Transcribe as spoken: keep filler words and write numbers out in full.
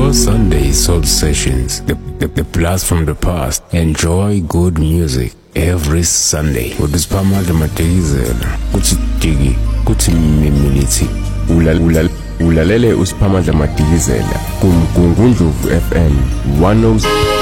Soul Sunday Soul Sessions, the, the, the blast from the past. Enjoy good music every Sunday. With this Pama the Matizela, Kuchi Tigi, Kuchi Mimiliti, Ulal Ulal Ulalele Uspama the Matizela, Kum Kungunju F M one oh